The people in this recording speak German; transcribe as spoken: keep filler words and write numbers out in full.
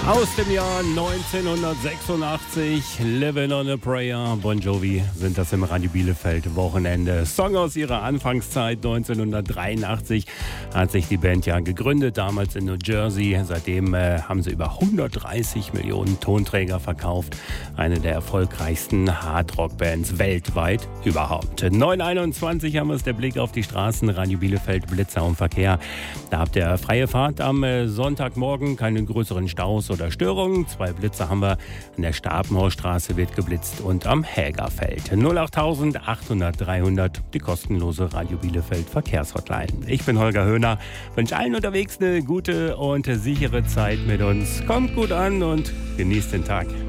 Aus dem Jahr neunzehnhundertsechsundachtzig, Living on a Prayer, Bon Jovi sind das im Radio Bielefeld Wochenende. Song aus ihrer Anfangszeit, neunzehnhundertdreiundachtzig hat sich die Band ja gegründet, damals in New Jersey. Seitdem äh, haben sie über hundertdreißig Millionen Tonträger verkauft. Eine der erfolgreichsten Hardrock-Bands weltweit überhaupt. neun Uhr einundzwanzig haben wir es, der Blick auf die Straßen, Radio Bielefeld, Blitzer und Verkehr. Da habt ihr freie Fahrt am äh, Sonntagmorgen, keine größeren Staus oder Störungen. Zwei Blitze haben wir. An der Stapenhorststraße wird geblitzt und am Hägerfeld. null acht achthundert dreihundert, die kostenlose Radio Bielefeld Verkehrshotline. Ich bin Holger Höhner, wünsche allen unterwegs eine gute und sichere Zeit mit uns. Kommt gut an und genießt den Tag.